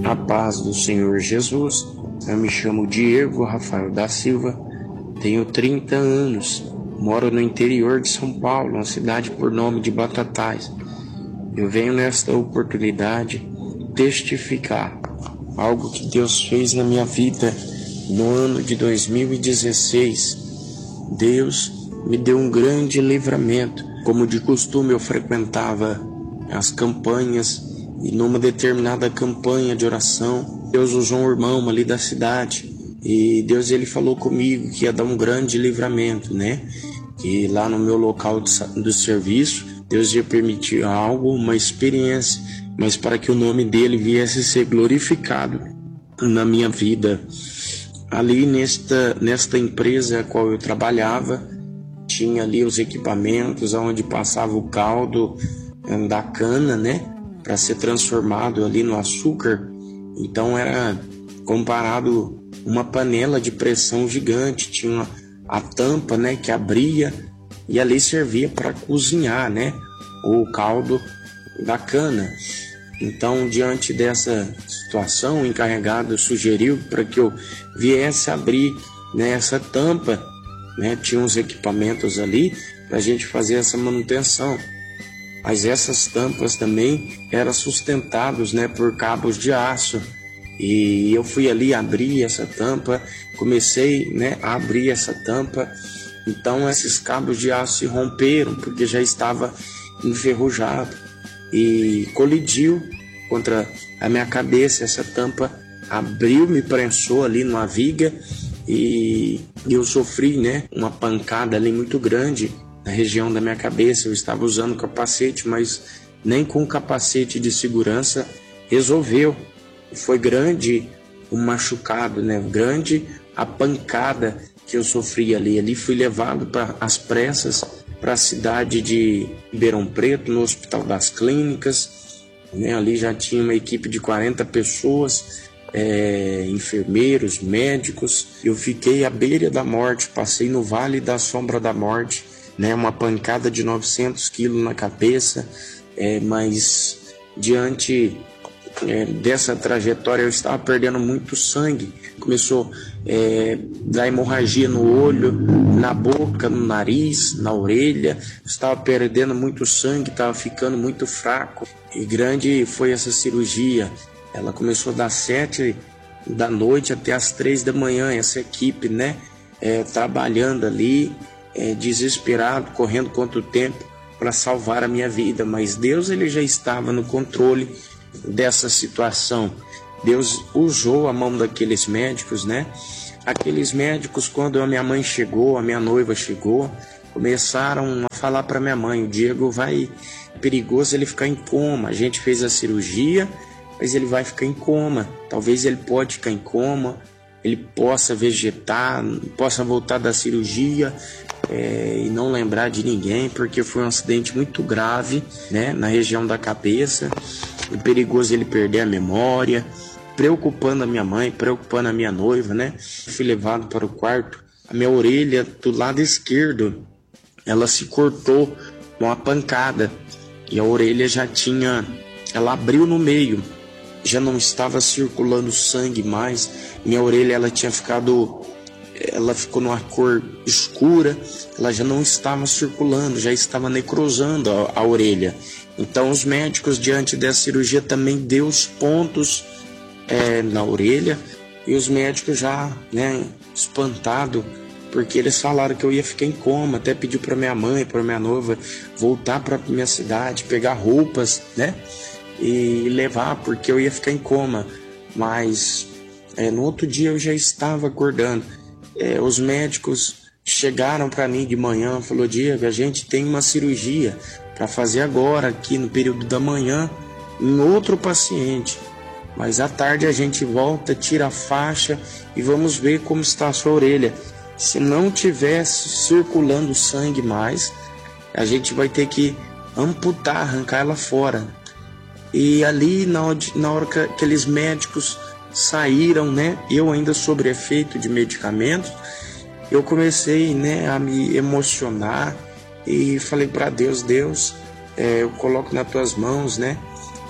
A paz do Senhor Jesus. Eu me chamo Diego Rafael da Silva, tenho 30 anos, moro no interior de São Paulo, uma cidade por nome de Batatais. Eu venho nesta oportunidade testificar algo que Deus fez na minha vida no ano de 2016. Deus me deu um grande livramento. Como de costume, eu frequentava as campanhas e numa determinada campanha de oração, Deus usou um irmão ali da cidade e Deus ele falou comigo que ia dar um grande livramento, né? Que lá no meu local do serviço, Deus ia permitir algo, uma experiência, mas para que o nome dele viesse a ser glorificado na minha vida. Ali nesta empresa a qual eu trabalhava, tinha ali os equipamentos onde passava o caldo da cana, né, para ser transformado ali no açúcar. Então era comparado uma panela de pressão gigante, tinha a tampa, né, que abria e ali servia para cozinhar, né, o caldo da cana. Então, diante dessa situação, o encarregado sugeriu para que eu viesse abrir, né, essa tampa, né, tinha uns equipamentos ali para a gente fazer essa manutenção. Mas essas tampas também eram sustentadas, né, por cabos de aço. E eu fui ali abrir essa tampa, comecei, né, a abrir essa tampa. Então esses cabos de aço se romperam porque já estava enferrujado e colidiu contra a minha cabeça. Essa tampa abriu, me prensou ali numa viga e eu sofri, né, uma pancada ali muito grande na região da minha cabeça. Eu estava usando capacete, mas nem com capacete de segurança resolveu. Foi grande o machucado, né? Grande a pancada que eu sofri ali. Ali fui levado às pressas para a cidade de Ribeirão Preto, no Hospital das Clínicas, né? Ali já tinha uma equipe de 40 pessoas, enfermeiros, médicos. Eu fiquei à beira da morte, passei no vale da sombra da morte, né, uma pancada de 900 quilos na cabeça, mas diante dessa trajetória eu estava perdendo muito sangue. Começou dar hemorragia no olho, na boca, no nariz, na orelha. Estava perdendo muito sangue, estava ficando muito fraco. E grande foi essa cirurgia. Ela começou das 7 da noite até as 3 da manhã. Essa equipe, né, trabalhando ali, desesperado, correndo contra o tempo para salvar a minha vida, mas Deus ele já estava no controle dessa situação. Deus usou a mão daqueles médicos, né? Aqueles médicos, quando a minha mãe chegou, a minha noiva chegou, começaram a falar para minha mãe: o Diego vai, perigoso ele ficar em coma, a gente fez a cirurgia, mas ele vai ficar em coma, talvez ele pode ficar em coma, ele possa vegetar, possa voltar da cirurgia e não lembrar de ninguém, porque foi um acidente muito grave, né, na região da cabeça. É perigoso ele perder a memória, preocupando a minha mãe, preocupando a minha noiva, né? Fui levado para o quarto. A minha orelha do lado esquerdo, ela se cortou com uma pancada e a orelha ela abriu no meio. Já não estava circulando sangue mais. Minha orelha ela ficou numa cor escura, ela já não estava circulando, já estava necrosando a orelha. Então os médicos, diante dessa cirurgia, também deu os pontos na orelha, e os médicos já, né, espantado, porque eles falaram que eu ia ficar em coma. Até pediu para minha mãe, para minha noiva voltar para minha cidade, pegar roupas, né, e levar, porque eu ia ficar em coma. Mas no outro dia eu já estava acordando. Os médicos chegaram para mim de manhã, falou: Diego, a gente tem uma cirurgia para fazer agora, aqui no período da manhã, em outro paciente, mas à tarde a gente volta, tira a faixa e vamos ver como está a sua orelha. Se não tivesse circulando sangue mais, a gente vai ter que amputar, arrancar ela fora. E ali, na hora que aqueles médicos saíram, né, eu ainda sob efeito de medicamentos, eu comecei, né, a me emocionar e falei para Deus: eu coloco nas tuas mãos, né,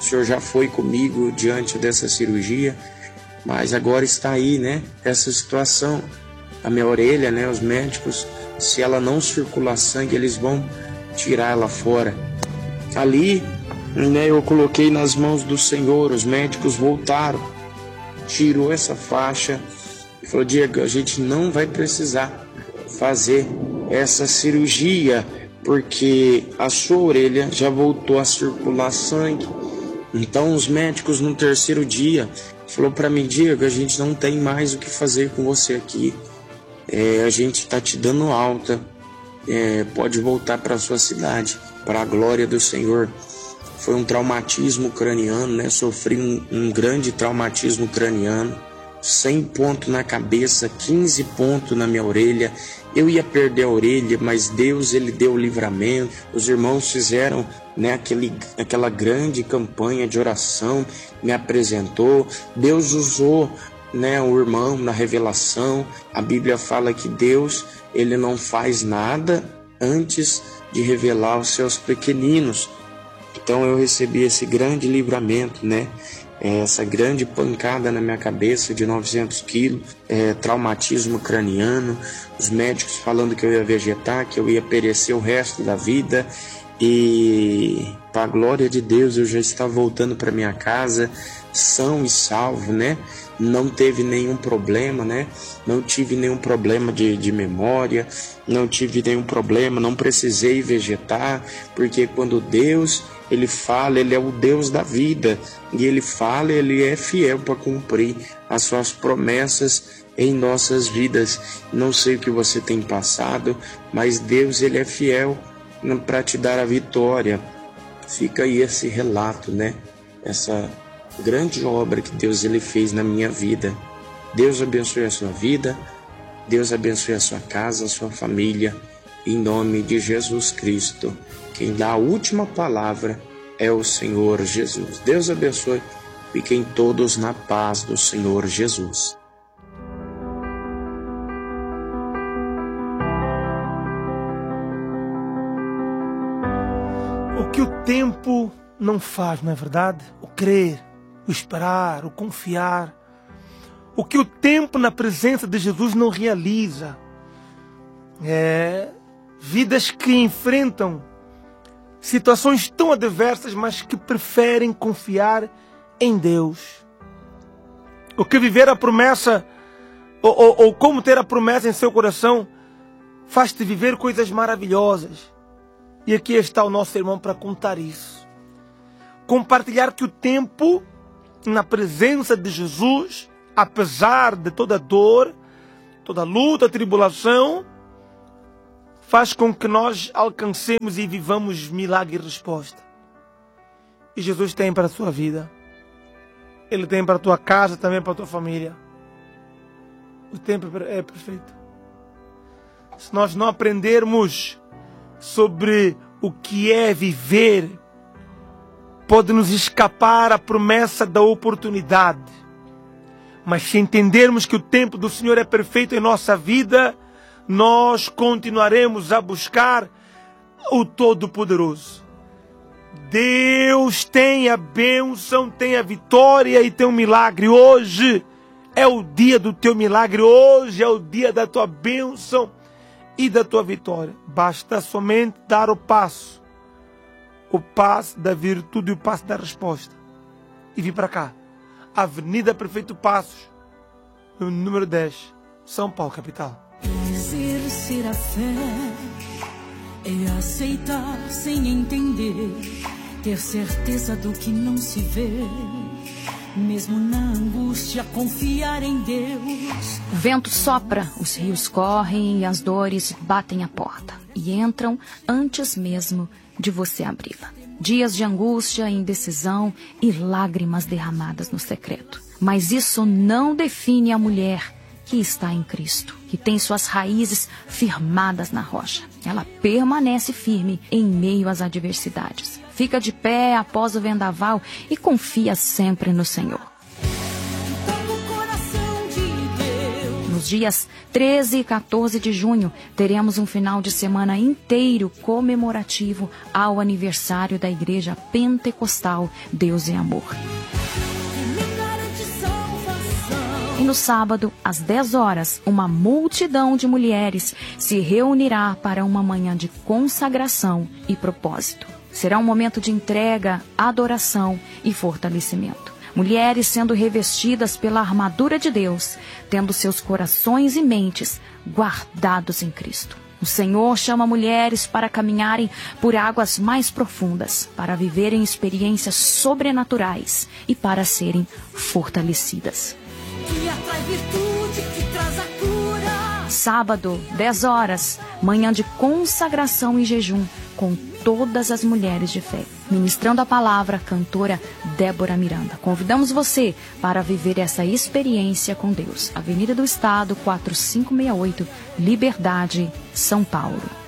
O Senhor já foi comigo diante dessa cirurgia, mas agora está aí, né? Essa situação. A minha orelha, né? Os médicos, se ela não circular sangue, eles vão tirar ela fora. Ali, né? Eu coloquei nas mãos do Senhor, os médicos voltaram, tirou essa faixa e falou: Diego, a gente não vai precisar fazer essa cirurgia, porque a sua orelha já voltou a circular sangue. Então os médicos no terceiro dia falou para mim: Diego, a gente não tem mais o que fazer com você aqui, a gente está te dando alta, pode voltar para sua cidade, para a glória do Senhor. Foi um traumatismo craniano, né? Sofri um grande traumatismo craniano, 100 pontos na cabeça, 15 pontos na minha orelha. Eu ia perder a orelha, mas Deus, Ele deu o livramento. Os irmãos fizeram, né, aquela grande campanha de oração, me apresentou. Deus usou, né, o irmão na revelação. A Bíblia fala que Deus, Ele não faz nada antes de revelar aos seus pequeninos. Então eu recebi esse grande livramento, né? Essa grande pancada na minha cabeça de 900 quilos, traumatismo craniano, os médicos falando que eu ia vegetar, que eu ia perecer o resto da vida. E para a glória de Deus eu já estava voltando para minha casa, são e salvo, né? Não teve nenhum problema, né? Não tive nenhum problema de memória, não tive nenhum problema, não precisei vegetar, porque quando Deus, Ele fala, Ele é o Deus da vida, e Ele fala, Ele é fiel para cumprir as suas promessas em nossas vidas. Não sei o que você tem passado, mas Deus, Ele é fiel para te dar a vitória. Fica aí esse relato, né? Essa grande obra que Deus, Ele fez na minha vida. Deus abençoe a sua vida, Deus abençoe a sua casa, a sua família, em nome de Jesus Cristo. Quem dá a última palavra é o Senhor Jesus. Deus abençoe. Fiquem todos na paz do Senhor Jesus. O que o tempo não faz, não é verdade? O crer, o esperar, o confiar. O que o tempo na presença de Jesus não realiza. Vidas que enfrentam situações tão adversas, mas que preferem confiar em Deus. O que viver a promessa, ou como ter a promessa em seu coração, faz-te viver coisas maravilhosas. E aqui está o nosso irmão para contar isso. Compartilhar que o tempo na presença de Jesus, apesar de toda dor, toda luta, tribulação, faz com que nós alcancemos e vivamos milagre e resposta. E Jesus tem para a sua vida. Ele tem para a tua casa, também para a tua família. O tempo é perfeito. Se nós não aprendermos sobre o que é viver, pode nos escapar a promessa da oportunidade. Mas se entendermos que o tempo do Senhor é perfeito em nossa vida, nós continuaremos a buscar o Todo-Poderoso. Deus tem a bênção, tem a vitória e tem um milagre. Hoje é o dia do teu milagre, hoje é o dia da tua bênção e da tua vitória. Basta somente dar o passo da virtude e o passo da resposta. E vir para cá. Avenida Prefeito Passos, no número 10, São Paulo, capital. Exercer a fé é aceitar sem entender, ter certeza do que não se vê, mesmo na angústia confiar em Deus. O vento sopra, os rios correm e as dores batem a porta e entram antes mesmo de você abri-la. Dias de angústia, indecisão e lágrimas derramadas no secreto. Mas isso não define a mulher que está em Cristo, que tem suas raízes firmadas na rocha. Ela permanece firme em meio às adversidades. Fica de pé após o vendaval e confia sempre no Senhor. Nos dias 13 e 14 de junho, teremos um final de semana inteiro comemorativo ao aniversário da Igreja Pentecostal Deus é Amor. E no sábado, às 10 horas, uma multidão de mulheres se reunirá para uma manhã de consagração e propósito. Será um momento de entrega, adoração e fortalecimento. Mulheres sendo revestidas pela armadura de Deus, tendo seus corações e mentes guardados em Cristo. O Senhor chama mulheres para caminharem por águas mais profundas, para viverem experiências sobrenaturais e para serem fortalecidas. Que atrai virtude, que traz a cura. Sábado, 10 horas, manhã de consagração e jejum com todas as mulheres de fé. Ministrando a palavra, a cantora Débora Miranda. Convidamos você para viver essa experiência com Deus. Avenida do Estado, 4568, Liberdade, São Paulo.